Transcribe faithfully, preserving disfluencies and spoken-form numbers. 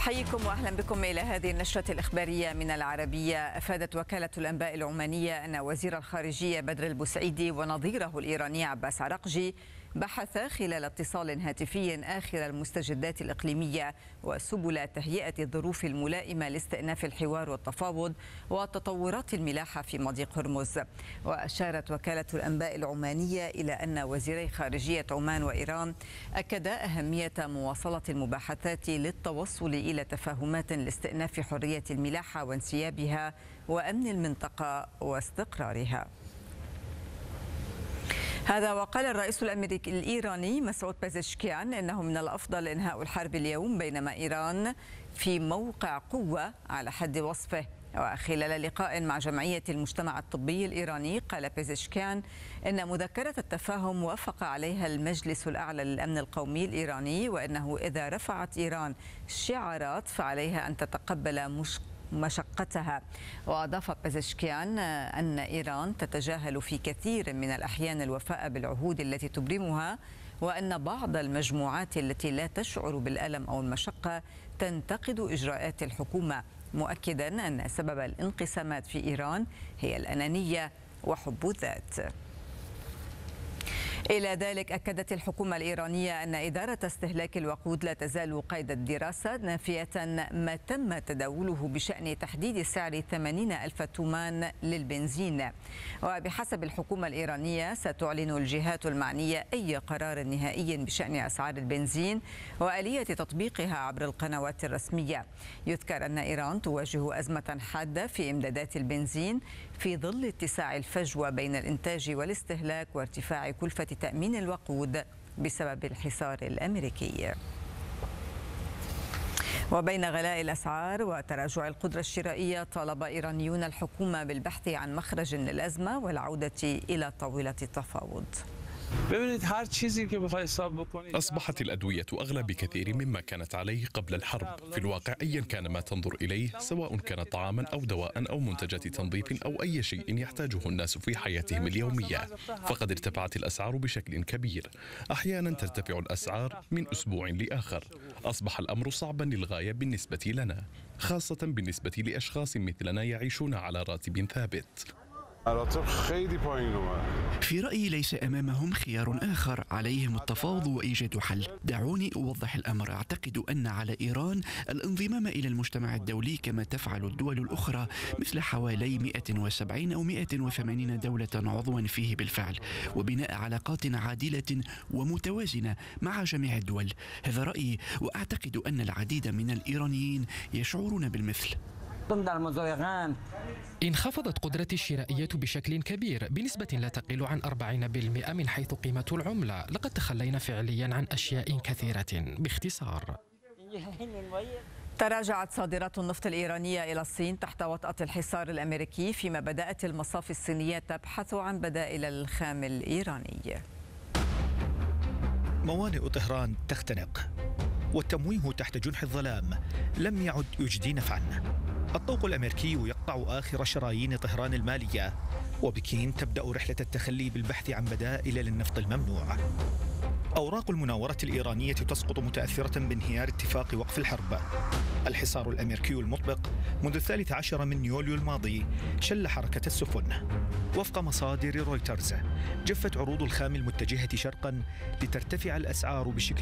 أحييكم وأهلا بكم إلى هذه النشرة الإخبارية من العربية. أفادت وكالة الأنباء العمانية أن وزير الخارجية بدر البوسعيدي ونظيره الإيراني عباس عراقجي بحث خلال اتصال هاتفي آخر المستجدات الإقليمية وسبل تهيئة الظروف الملائمة لاستئناف الحوار والتفاوض وتطورات الملاحة في مضيق هرمز. وأشارت وكالة الأنباء العمانية إلى أن وزيري خارجية عمان وإيران أكدا أهمية مواصلة المباحثات للتوصل إلى تفاهمات لاستئناف حرية الملاحة وانسيابها وأمن المنطقة واستقرارها. هذا وقال الرئيس الأمريكي الإيراني مسعود بيزشكيان إنه من الأفضل إنهاء الحرب اليوم، بينما إيران في موقع قوة على حد وصفه. وخلال لقاء مع جمعية المجتمع الطبي الإيراني قال بيزشكيان إن مذكرة التفاهم وافق عليها المجلس الأعلى للأمن القومي الإيراني، وأنه إذا رفعت إيران شعارات فعليها أن تتقبل مش مشقتها. وأضاف بيزشكيان أن إيران تتجاهل في كثير من الأحيان الوفاء بالعهود التي تبرمها، وأن بعض المجموعات التي لا تشعر بالألم أو المشقة تنتقد إجراءات الحكومة، مؤكدا أن سبب الانقسامات في إيران هي الأنانية وحب الذات. إلى ذلك أكدت الحكومة الإيرانية أن إدارة استهلاك الوقود لا تزال قيد الدراسة، نافية ما تم تداوله بشأن تحديد سعر ثمانين ألف تومان للبنزين. وبحسب الحكومة الإيرانية ستعلن الجهات المعنية أي قرار نهائي بشأن أسعار البنزين وآلية تطبيقها عبر القنوات الرسمية. يذكر أن إيران تواجه أزمة حادة في إمدادات البنزين في ظل اتساع الفجوة بين الإنتاج والاستهلاك وارتفاع كلفة تأمين الوقود بسبب الحصار الأمريكي. وبين غلاء الأسعار وتراجع القدرة الشرائية، طالب إيرانيون الحكومة بالبحث عن مخرج للأزمة والعودة إلى طاولة التفاوض. أصبحت الأدوية أغلى بكثير مما كانت عليه قبل الحرب. في الواقع أيا كان ما تنظر إليه، سواء كان طعاما أو دواء أو منتجات تنظيف أو أي شيء يحتاجه الناس في حياتهم اليومية، فقد ارتفعت الأسعار بشكل كبير. أحيانا ترتفع الأسعار من أسبوع لآخر. أصبح الأمر صعبا للغاية بالنسبة لنا، خاصة بالنسبة لأشخاص مثلنا يعيشون على راتب ثابت. في رأيي ليس أمامهم خيار آخر، عليهم التفاوض وإيجاد حل. دعوني أوضح الأمر. أعتقد أن على إيران الانضمام إلى المجتمع الدولي كما تفعل الدول الأخرى، مثل حوالي مئة وسبعين أو مئة وثمانين دولة عضوا فيه بالفعل، وبناء علاقات عادلة ومتوازنة مع جميع الدول. هذا رأيي، وأعتقد أن العديد من الإيرانيين يشعرون بالمثل. انخفضت قدرتي الشرائية بشكل كبير بنسبة لا تقل عن أربعين بالمئة من حيث قيمة العملة. لقد تخلينا فعليا عن أشياء كثيرة. باختصار، تراجعت صادرات النفط الإيرانية إلى الصين تحت وطأة الحصار الأمريكي، فيما بدأت المصافي الصينية تبحث عن بدائل الخام الإيراني. موانئ طهران تختنق، والتمويه تحت جنح الظلام لم يعد يجدي نفعا. الطوق الأمريكي يقطع آخر شرايين طهران المالية، وبكين تبدأ رحلة التخلي بالبحث عن بدائل للنفط الممنوع. أوراق المناورة الإيرانية تسقط متأثرة بانهيار اتفاق وقف الحرب. الحصار الأمريكي المطبق منذ الثالث عشر من يوليو الماضي شل حركة السفن. وفق مصادر رويترز، جفت عروض الخام المتجهة شرقا لترتفع الأسعار بشكل